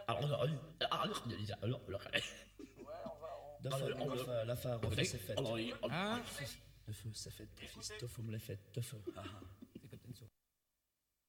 refais, c'est fait. Hein? De feu, c'est fait, de fils, de feu, me les faites, de feu. Ah, ah.